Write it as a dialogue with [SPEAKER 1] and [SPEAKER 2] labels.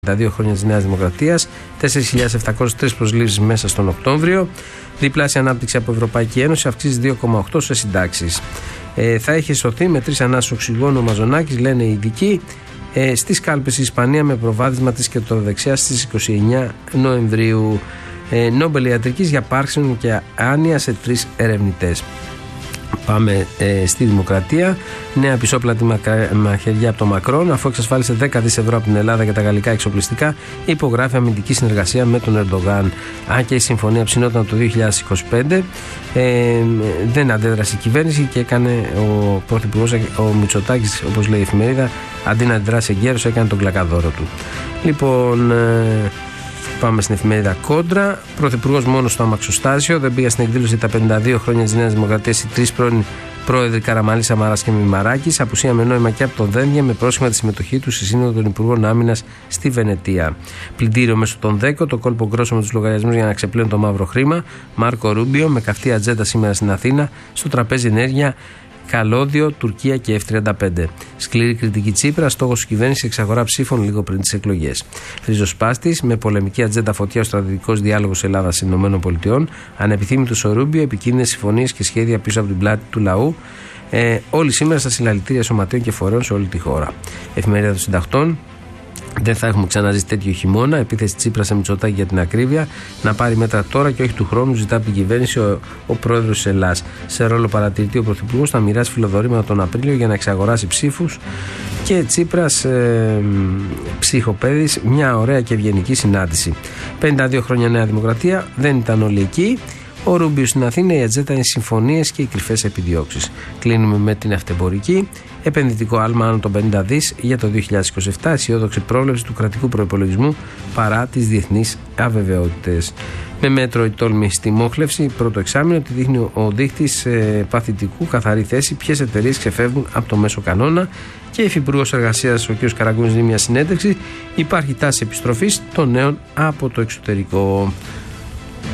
[SPEAKER 1] Τα 2 χρόνια της Νέας Δημοκρατίας, 4.703 προσλήψεις μέσα στον Οκτώβριο, διπλάσια ανάπτυξη από Ευρωπαϊκή Ένωση, αυξήσεις 2,8 σε συντάξεις. Θα έχει σωθεί με 3 ανάσες οξυγόνου ο Μαζονάκης, λένε οι ειδικοί, στις κάλπες η Ισπανία με προβάδισμα της κεντροδεξιάς στις 29 Νοεμβρίου. Νόμπελ ιατρικής για Πάρκινσον και άνοια σε 3 ερευνητές. Πάμε στη Δημοκρατία. Νέα πισόπλατη μαχαιριά από το Μακρόν, αφού εξασφάλισε 10 δις ευρώ από την Ελλάδα για τα γαλλικά εξοπλιστικά, υπογράφει αμυντική συνεργασία με τον Ερντογάν. Αν και η συμφωνία ψινόταν το 2025, δεν αντέδρασε η κυβέρνηση και έκανε ο πρωθυπουργός, ο Μητσοτάκης, όπως λέει η εφημερίδα, αντί να αντιδράσει εγκαίρως, έκανε τον κλακαδόρο του. Λοιπόν. Πάμε στην εφημερίδα Κόντρα. Πρωθυπουργός μόνος στο αμαξοστάσιο. Δεν πήγα στην εκδήλωση τα 52 χρόνια της Νέας Δημοκρατίας οι 3 πρώην πρόεδροι Καραμανλής, Σαμαράς και Μημαράκης. Απουσία με νόημα και από τον Δένδια, με πρόσχημα τη συμμετοχή του στη Σύνοδο των Υπουργών Άμυνας στη Βενετία. Πλυντήριο μέσω των 10, το κόλπο γκρόσο με τους λογαριασμούς για να ξεπλένουν το μαύρο χρήμα. Μάρκο Ρούμπιο με καυτή ατζέντα σήμερα στην Αθήνα. Στο τραπέζι ενέργεια. Καλώδιο, Τουρκία και F-35. Σκληρή κριτική Τσίπρα, στόχος της κυβέρνησης εξαγορά ψήφων λίγο πριν τις εκλογές. Ριζοσπάστης, με πολεμική ατζέντα φωτιά ο στρατηγικός διάλογος Ελλάδα-ΗΠΑ. Ανεπιθύμητος ο Ρούμπιο, επικίνδυνες συμφωνίες και σχέδια πίσω από την πλάτη του λαού. Όλοι σήμερα στα συλλαλητήρια σωματείων και φορέων σε όλη τη χώρα. Εφημερίδα των Συντακτών. Δεν θα έχουμε ξαναζήσει τέτοιο χειμώνα. Επίθεση Τσίπρα σε Μητσοτάκη για την ακρίβεια. Να πάρει μέτρα τώρα και όχι του χρόνου, ζητά από την κυβέρνηση ο πρόεδρος της Ελλάδας. Σε ρόλο παρατηρητή, ο πρωθυπουργός θα μοιράσει φιλοδορήματα τον Απρίλιο για να εξαγοράσει ψήφους. Και Τσίπρας ψυχοπαίδης, μια ωραία και ευγενική συνάντηση. 52 χρόνια Νέα Δημοκρατία, δεν ήταν όλοι εκεί. Ο Ρούμπιο στην Αθήνα, η ατζέντα είναι συμφωνίες και οι κρυφές επιδιώξεις. Κλείνουμε με την αυτεμπορική. Επενδυτικό άλμα άνω των 50 δις για το 2027. Αισιόδοξη πρόβλεψη του κρατικού προϋπολογισμού παρά τις διεθνείς αβεβαιότητες. Με μέτρο η τόλμη στη μόχλευση, πρώτο εξάμηνο, ότι δείχνει ο δείκτης παθητικού, καθαρή θέση, ποιες εταιρείες ξεφεύγουν από το μέσο κανόνα. Και υφυπουργός εργασίας, ο κ. Καραγκούνης, δίνει μια συνέντευξη. Υπάρχει τάση επιστροφής των νέων από το εξωτερικό.